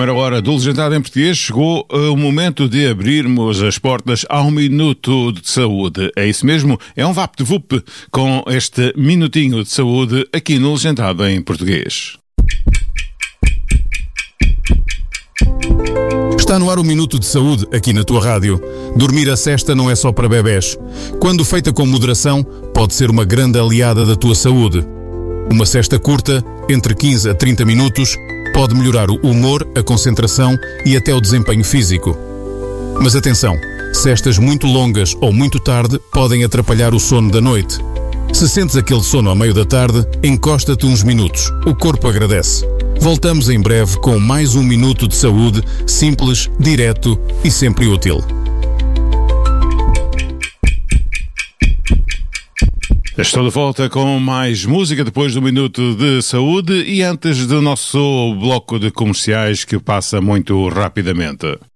primeira hora do Legendado em Português chegou o momento de abrirmos as portas ao Minuto de Saúde. É isso mesmo, é um VaptVup com este minutinho de saúde aqui no Legendado em Português. Está no ar o Minuto de Saúde aqui na tua rádio. Dormir a sesta não é só para bebés. Quando feita com moderação, pode ser uma grande aliada da tua saúde. Uma sesta curta, entre 15 a 30 minutos, pode melhorar o humor, a concentração e até o desempenho físico. Mas atenção, sestas muito longas ou muito tarde podem atrapalhar o sono da noite. Se sentes aquele sono ao meio da tarde, encosta-te uns minutos. O corpo agradece. Voltamos em breve com mais um Minuto de Saúde, simples, direto e sempre útil. Estou de volta com mais música depois do Minuto de Saúde e antes do nosso bloco de comerciais que passa muito rapidamente.